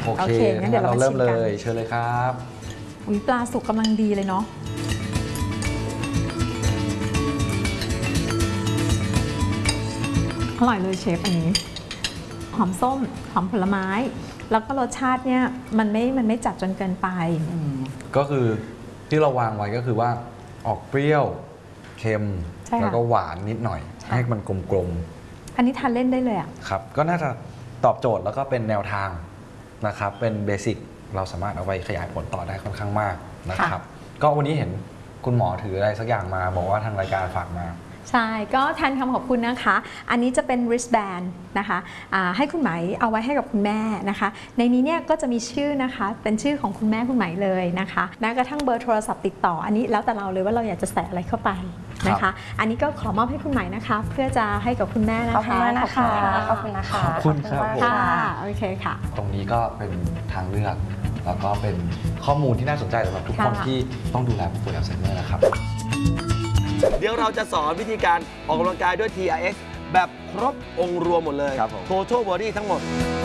โอเคงั้นเดี๋ยวเราเริ่มเลยเชิญเลยครับอุ๊ยปลาสุกกำลังดีเลยเนาะอร่อยเลยเชฟอันนี้หอมส้มหอมผลไม้แล้วก็รสชาติเนี่ยมันไม่จัดจนเกินไปก็คือที่เราวางไว้ก็คือว่าออกเปรี้ยวเค็มแล้วก็หวานนิดหน่อยให้มันกลมๆอันนี้ทานเล่นได้เลยอ่ะครับก็น่าจะตอบโจทย์แล้วก็เป็นแนวทางนะครับเป็นเบสิกเราสามารถเอาไปขยายผลต่อได้ค่อนข้างมากนะครับก็วันนี้เห็นคุณหมอถืออะไรสักอย่างมาบอกว่าทางรายการฝากมาใช่ก็แทนคำขอบคุณนะคะอันนี้จะเป็น wristband นะคะให้คุณไหมเอาไว้ให้กับคุณแม่นะคะในนี้เนี่ยก็จะมีชื่อนะคะเป็นชื่อของคุณแม่คุณไหมเลยนะคะแม้กระทั่งเบอร์โทรศัพท์ติดต่ออันนี้แล้วแต่เราเลยว่าเราอยากจะใส่อะไรเข้าไปนะคะอันนี้ก็ขอมอบให้คุณไหมนะคะเพื่อจะให้กับคุณแม่นะคะขอบคุณนะคะขอบคุณนะคะขอบคุณครับค่ะโอเคค่ะตรงนี้ก็เป็นทางเลือกแล้วก็เป็นข้อมูลที่น่าสนใจสำหรับทุกคนที่ต้องดูแลผู้ป่วยอัลไซเมอร์นะครับเดี๋ยวเราจะสอนวิธีการออกกำลังกายด้วย TRX แบบครบองค์รวมหมดเลยครับผม Total Body ทั้งหมด